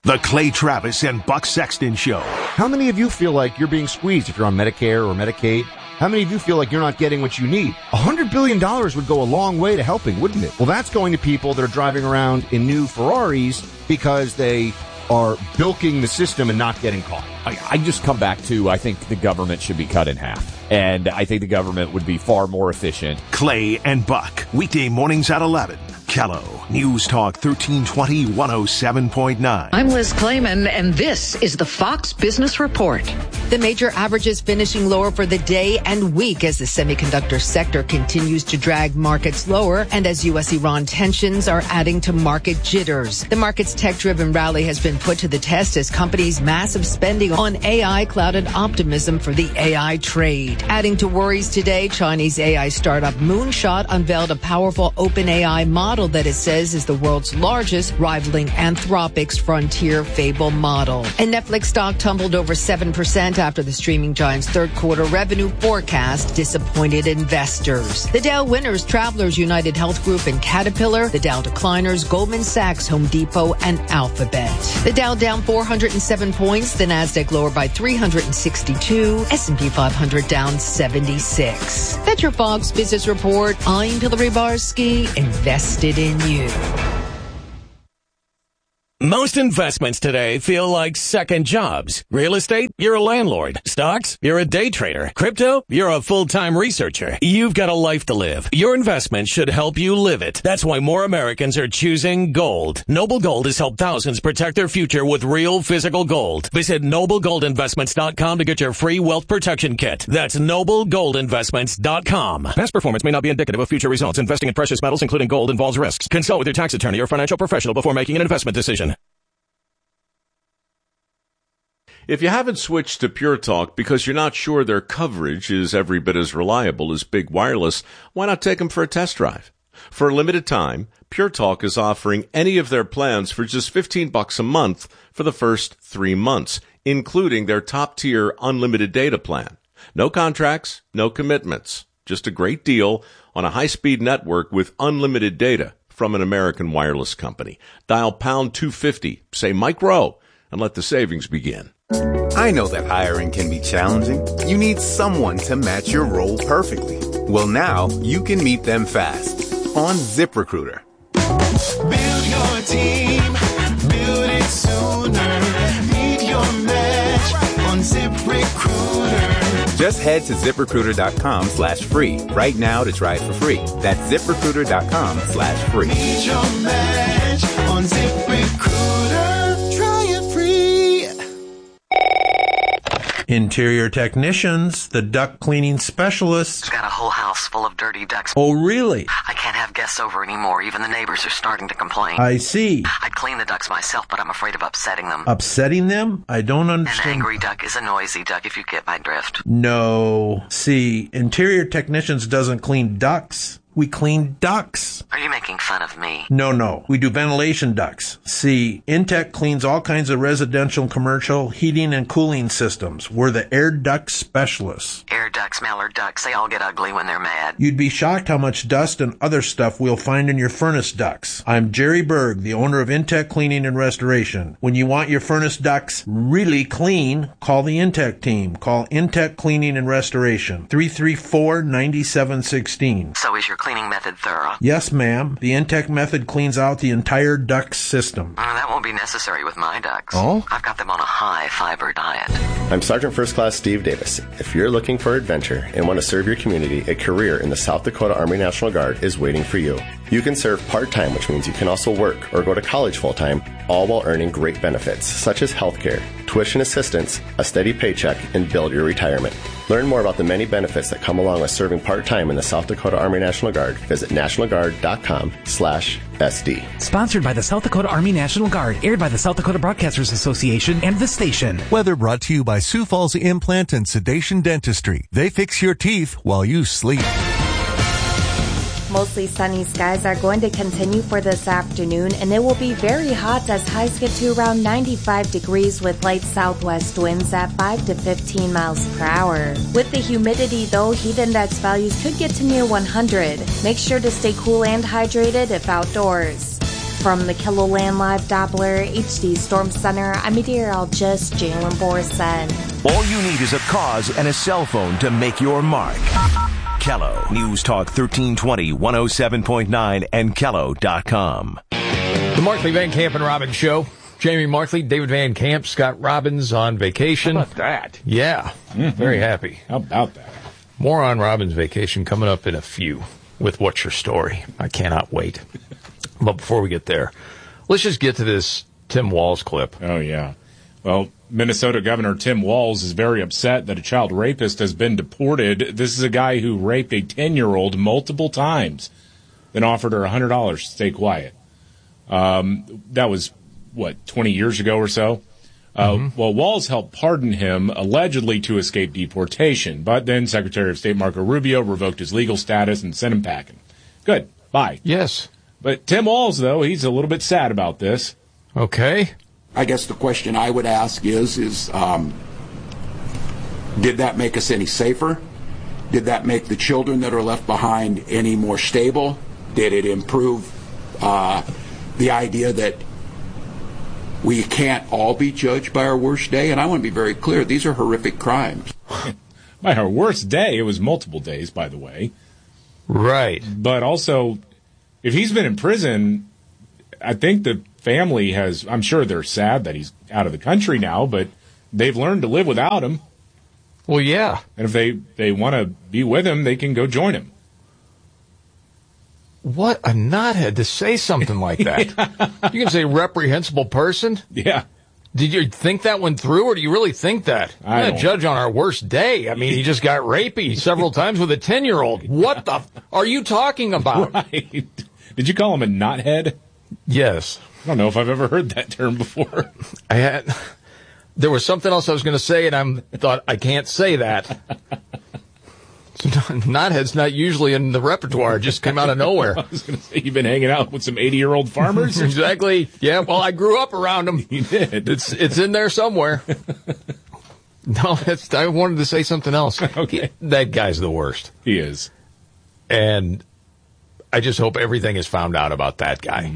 The Clay Travis and Buck Sexton Show. How many of you feel like you're being squeezed if you're on Medicare or Medicaid? How many of you feel like you're not getting what you need? $100 billion would go a long way to helping, wouldn't it? Well, that's going to people that are driving around in new Ferraris because they are bilking the system and not getting caught. I just come back to, I think the government should be cut in half. And I think the government would be far more efficient. Clay and Buck, weekday mornings at 11. Kello, News Talk 1320 107.9. I'm Liz Clayman, and this is the Fox Business Report. The major averages finishing lower for the day and week as the semiconductor sector continues to drag markets lower and as U.S.-Iran tensions are adding to market jitters. The market's tech-driven rally has been put to the test as companies' massive spending on AI clouded optimism for the AI trade. Adding to worries today, Chinese AI startup Moonshot unveiled a powerful OpenAI model that it says is the world's largest, rivaling Anthropic's frontier Fable model. And Netflix stock tumbled over 7% after the streaming giant's third quarter revenue forecast disappointed investors. The Dow winners, Travelers United Health Group and Caterpillar. The Dow decliners, Goldman Sachs, Home Depot, and Alphabet. The Dow down 407 points. The Nasdaq lower by 362. S&P 500 down 76. That's your Fox Business Report. I'm Hillary Barsky, invested in you. Most investments today feel like second jobs. Real estate, you're a landlord. Stocks, you're a day trader. Crypto, you're a full-time researcher. You've got a life to live. Your investment should help you live it. That's why more Americans are choosing gold. Noble Gold has helped thousands protect their future with real physical gold. Visit NobleGoldInvestments.com to get your free wealth protection kit. That's NobleGoldInvestments.com. Past performance may not be indicative of future results. Investing in precious metals, including gold, involves risks. Consult with your tax attorney or financial professional before making an investment decision. If you haven't switched to Pure Talk because you're not sure their coverage is every bit as reliable as Big Wireless, why not take them for a test drive? For a limited time, Pure Talk is offering any of their plans for just $15 a month for the first 3 months, including their top-tier unlimited data plan. No contracts, no commitments. Just a great deal on a high-speed network with unlimited data from an American wireless company. Dial pound 250, say Mike Rowe, and let the savings begin. I know that hiring can be challenging. You need someone to match your role perfectly. Well, now you can meet them fast on ZipRecruiter. Build your team, build it sooner. Meet your match on ZipRecruiter. Just head to ZipRecruiter.com/free right now to try it for free. That's ZipRecruiter.com/free. Meet your match on ZipRecruiter. Try it free. Interior technicians, the duct cleaning specialists. I've got a whole house full of dirty ducts. Oh, really? I can't have guests over anymore. Even the neighbors are starting to complain. I see. I'd clean the ducts myself, but I'm afraid of upsetting them. Upsetting them? I don't understand. An angry duck is a noisy duck, if you get my drift. No. See, interior technicians doesn't clean ducts. We clean ducts. Are you making fun of me? No. We do ventilation ducts. See, Intech cleans all kinds of residential and commercial heating and cooling systems. We're the air duct specialists. Air ducts, mallard ducks, they all get ugly when they're mad. You'd be shocked how much dust and other stuff we'll find in your furnace ducts. I'm Jerry Berg, the owner of Intech Cleaning and Restoration. When you want your furnace ducts really clean, call the Intech team. Call Intech Cleaning and Restoration, 334-9716. So is your cleaning method thorough? Yes, ma'am. The Intech method cleans out the entire duct system. That won't be necessary with my ducts. Oh? I've got them on a high-fiber diet. I'm Sergeant First Class Steve Davis. If you're looking for adventure and want to serve your community, a career in the South Dakota Army National Guard is waiting for you. You can serve part-time, which means you can also work or go to college full-time, all while earning great benefits, such as health care, tuition assistance, a steady paycheck, and build your retirement. Learn more about the many benefits that come along with serving part-time in the South Dakota Army National Guard. Visit nationalguard.com/SD. Sponsored by the South Dakota Army National Guard, aired by the South Dakota Broadcasters Association and the station. Weather brought to you by Sioux Falls Implant and Sedation Dentistry. They fix your teeth while you sleep. Mostly sunny skies are going to continue for this afternoon, and it will be very hot as highs get to around 95 degrees with light southwest winds at 5 to 15 miles per hour. With the humidity, though, heat index values could get to near 100. Make sure to stay cool and hydrated if outdoors. From the KiloLand Live Doppler HD Storm Center, I'm meteorologist Jalen Borson. All you need is a cause and a cell phone to make your mark. Kello News Talk 1320, 107.9, and Kello.com. The Markley, Van Camp, and Robbins Show. Jamie Markley, David Van Camp, Scott Robbins on vacation. How about that? Yeah, very happy. How about that? More on Robbins' vacation coming up in a few with What's Your Story. I cannot wait. But before we get there, let's just get to this Tim Walz clip. Oh, yeah. Well, Minnesota Governor Tim Walz is very upset that a child rapist has been deported. This is a guy who raped a 10-year-old multiple times, then offered her $100 to stay quiet. That was, 20 years ago or so? Well, Walz helped pardon him, allegedly to escape deportation, but then Secretary of State Marco Rubio revoked his legal status and sent him packing. Good. Bye. Yes. But Tim Walz, though, he's a little bit sad about this. Okay. I guess the question I would ask is did that make us any safer? Did that make the children that are left behind any more stable? Did it improve the idea that we can't all be judged by our worst day? And I want to be very clear, these are horrific crimes. By our worst day, it was multiple days, by the way. Right. But also, if he's been in prison, I think the family has, I'm sure they're sad that he's out of the country now, but they've learned to live without him. Well, yeah. And if they want to be with him, they can go join him. What a knothead to say something like that. You can say reprehensible person? Yeah. Did you think that one through, or do you really think that? I You're don't. a judge on our worst day. I mean, he just got rapey several times with a 10-year-old. What the are you talking about? Right. Did you call him a knothead? Yes. I don't know if I've ever heard that term before. There was something else I was going to say, and I thought, I can't say that. Knothead's not usually in the repertoire. It just came out of nowhere. I was going to say, you've been hanging out with some 80-year-old farmers? Exactly. Yeah, well, I grew up around them. You did. It's in there somewhere. No, I wanted to say something else. Okay. That guy's the worst. He is. And I just hope everything is found out about that guy.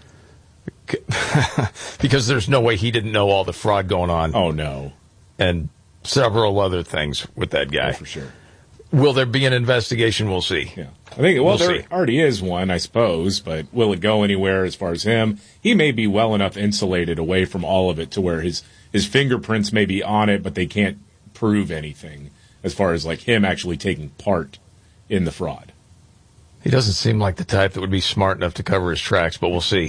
Because there's no way he didn't know all the fraud going on. Oh, no. And several other things with that guy. Oh, for sure. Will there be an investigation? We'll see. Yeah. I think, there already is one, I suppose, but will it go anywhere as far as him? He may be well enough insulated away from all of it to where his fingerprints may be on it, but they can't prove anything as far as like him actually taking part in the fraud. He doesn't seem like the type that would be smart enough to cover his tracks, but we'll see.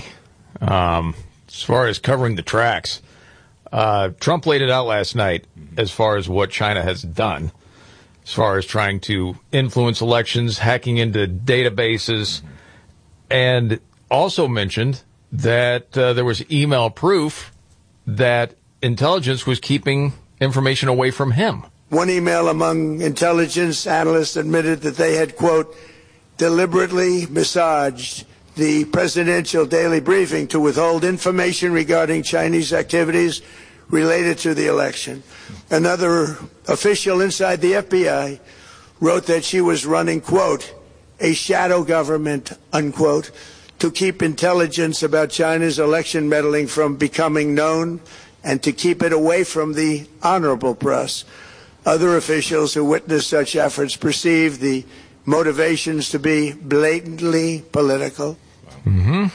As far as covering the tracks, Trump laid it out last night as far as what China has done, as far as trying to influence elections, hacking into databases, and also mentioned that there was email proof that intelligence was keeping information away from him. One email among intelligence analysts admitted that they had, quote, deliberately massaged the presidential daily briefing to withhold information regarding Chinese activities related to the election. Another official inside the FBI wrote that she was running, quote, a shadow government, unquote, to keep intelligence about China's election meddling from becoming known and to keep it away from the honorable press. Other officials who witnessed such efforts perceived the motivations to be blatantly political. Mm-hmm.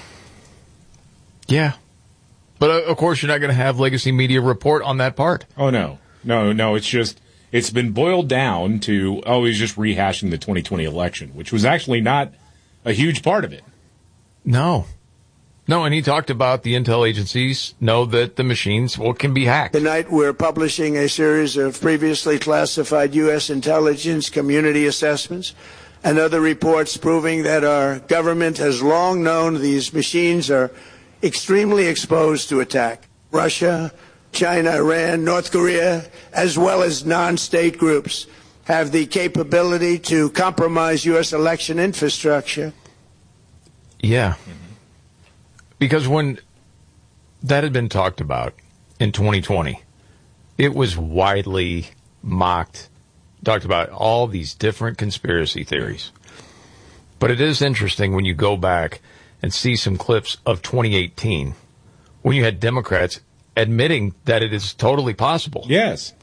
Yeah. But, of course, you're not going to have Legacy Media report on that part. Oh, no. No, it's been boiled down to, he's just rehashing the 2020 election, which was actually not a huge part of it. No, and he talked about the intel agencies know that the machines can be hacked. Tonight we're publishing a series of previously classified U.S. intelligence community assessments and other reports proving that our government has long known these machines are extremely exposed to attack. Russia, China, Iran, North Korea, as well as non-state groups have the capability to compromise U.S. election infrastructure. Yeah. Because when that had been talked about in 2020, it was widely mocked, talked about all these different conspiracy theories. But it is interesting when you go back and see some clips of 2018 when you had Democrats admitting that it is totally possible. Yes.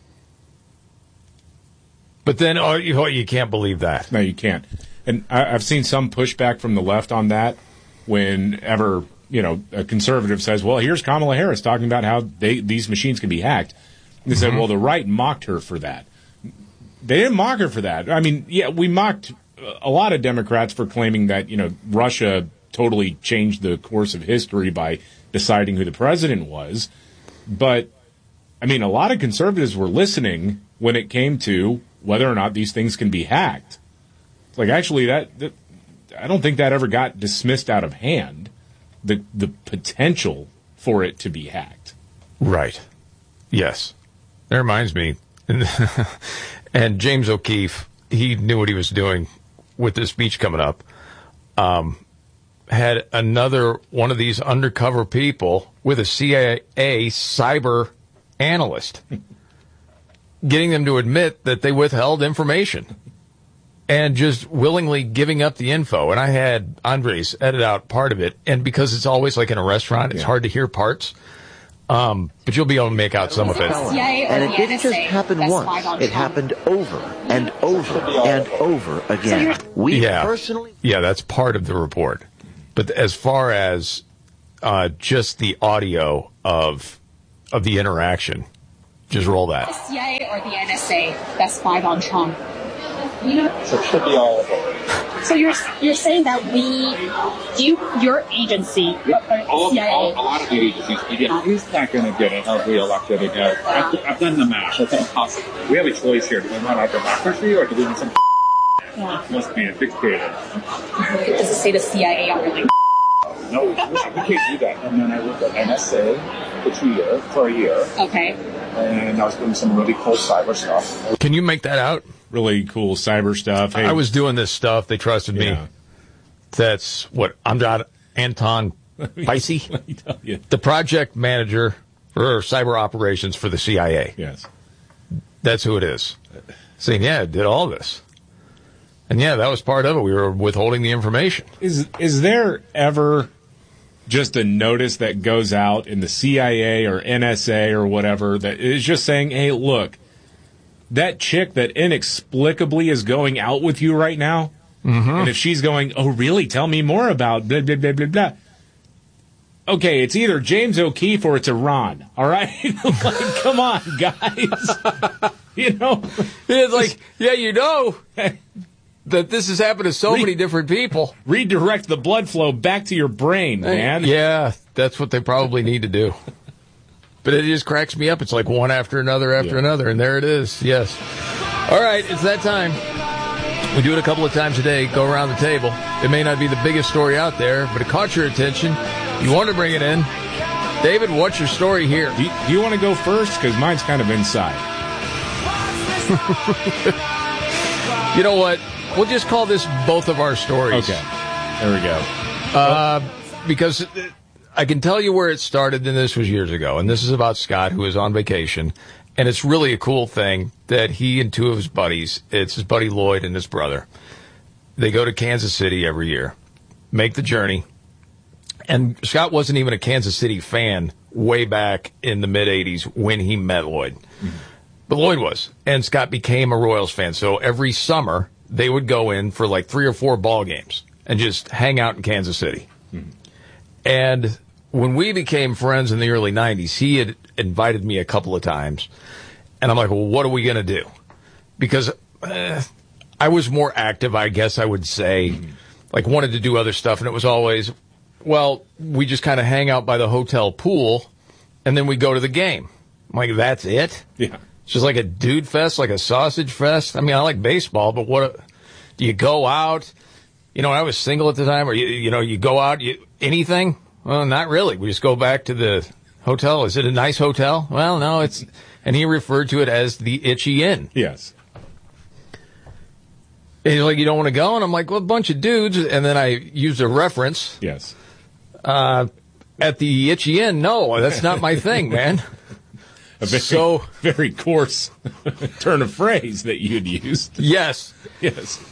But then, you can't believe that. No, you can't. And I've seen some pushback from the left on that whenever, a conservative says, well, here's Kamala Harris talking about how these machines can be hacked. And they said, well, the right mocked her for that. They didn't mock her for that. I mean, yeah, we mocked a lot of Democrats for claiming that, Russia totally changed the course of history by deciding who the president was. But, I mean, a lot of conservatives were listening when it came to whether or not these things can be hacked. Like, actually, that I don't think that ever got dismissed out of hand, the potential for it to be hacked. Right. Yes. That reminds me. And James O'Keefe, he knew what he was doing with this speech coming up. Had another one of these undercover people with a CIA cyber analyst getting them to admit that they withheld information and just willingly giving up the info. And I had Andres edit out part of it. And because it's always like in a restaurant, it's hard to hear parts. But you'll be able to make out some of it. And it didn't just happen once. It happened over and over and over again. Yeah, that's part of the report. But as far as just the audio of the interaction, just roll that. The CIA or the NSA that spied on Trump? So it should be all of them. So you're saying that your agency, CIA. A lot of the agencies, he's not going to get reelected again. I've done the math. It's impossible. We have a choice here. Do we want our democracy or do we want some must be a dictator? Does it say the CIA on your link? No, we can't do that. And then I worked at NSA for a year. Okay. And I was doing some really cool cyber stuff. Can you make that out? Really cool cyber stuff. Hey, I was doing this stuff. They trusted me. That's what I'm not Anton Picey, the project manager for cyber operations for the CIA. Yes. That's who it is. Saying, I did all this. And that was part of it. We were withholding the information. Is there ever just a notice that goes out in the CIA or NSA or whatever that is just saying, hey, look, that chick that inexplicably is going out with you right now, and if she's going, oh, really? Tell me more about blah, blah, blah, blah, blah. Okay, it's either James O'Keefe or it's Iran, all right? Like, come on, guys. It's like, that this has happened to so many different people. Redirect the blood flow back to your brain, man. Yeah, that's what they probably need to do. But it just cracks me up. It's like one after another after another, and there it is. Yes. All right, it's that time. We do it a couple of times a day, go around the table. It may not be the biggest story out there, but it caught your attention. You want to bring it in. David, what's your story here? Do you want to go first? Because mine's kind of inside. You know what? We'll just call this both of our stories. Okay. There we go. Because I can tell you where it started, and this was years ago. And this is about Scott, who is on vacation. And it's really a cool thing that he and two of his buddies, it's his buddy Lloyd and his brother, they go to Kansas City every year, make the journey. And Scott wasn't even a Kansas City fan way back in the mid-'80s when he met Lloyd. Mm-hmm. But Lloyd was. And Scott became a Royals fan. So every summer, they would go in for like 3 or 4 ball games and just hang out in Kansas City. Mm-hmm. And when we became friends in the early 90s, he had invited me a couple of times. And I'm like, well, what are we going to do? Because I was more active, I guess I would say, like wanted to do other stuff. And it was always, well, we just kind of hang out by the hotel pool and then we go to the game. I'm like, that's it? Yeah. It's just like a dude fest, like a sausage fest. I mean, I like baseball, but what do you go out? You know, I was single at the time, or you go out, anything? Well, not really. We just go back to the hotel. Is it a nice hotel? Well, no, it's, and he referred to it as the Itchy Inn. Yes. And he's like, you don't want to go? And I'm like, well, a bunch of dudes. And then I used a reference. Yes. At the Itchy Inn, no, that's not my thing, man. A very coarse turn of phrase that you'd used. Yes. Yes.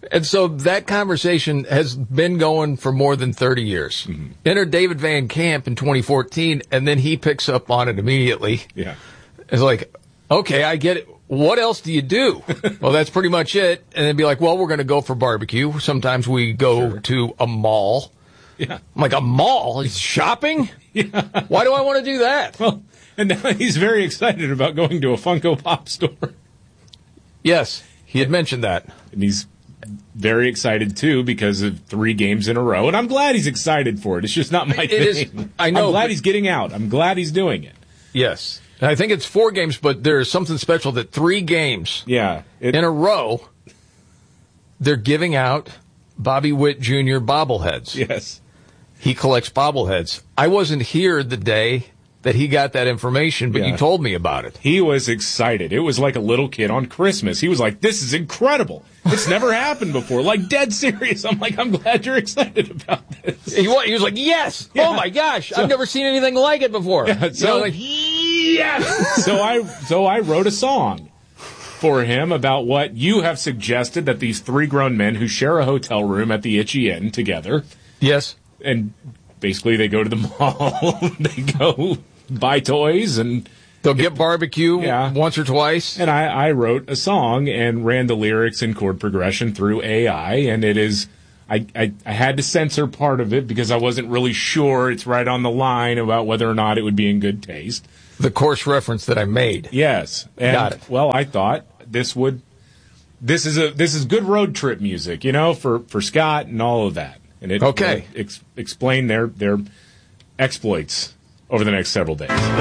And so that conversation has been going for more than 30 years. Enter David Van Camp in 2014, and then he picks up on it immediately. Yeah. It's like, okay, I get it. What else do you do? Well, that's pretty much it. And then be like, well, we're going to go for barbecue. Sometimes we go to a mall. Yeah. I'm like, a mall? He's shopping? Yeah. Why do I want to do that? Well, and now he's very excited about going to a Funko Pop store. Yes, he had mentioned that. And he's very excited, too, because of 3 games in a row. And I'm glad he's excited for it. It's just not my thing. I know. I'm glad he's getting out. I'm glad he's doing it. Yes. And I think it's 4 games, but there's something special that 3 games in a row, they're giving out Bobby Witt Jr. bobbleheads. Yes. He collects bobbleheads. I wasn't here the day that he got that information, but you told me about it. He was excited. It was like a little kid on Christmas. He was like, this is incredible. It's never happened before. Like, dead serious. I'm like, I'm glad you're excited about this. He was like, yes. Yeah. Oh, my gosh. I've never seen anything like it before. Yeah, so, yes. So I wrote a song for him about what you have suggested, that these 3 grown men who share a hotel room at the Itchy Inn together. Yes. And basically they go to the mall. They go buy toys and they'll get barbecue once or twice. And I wrote a song and ran the lyrics and chord progression through AI, and it is I had to censor part of it because I wasn't really sure. It's right on the line about whether or not it would be in good taste. The course reference that I made. Yes. And, got it. Well, I thought this is good road trip music, for Scott and all of that. And it explain their exploits over the next several days.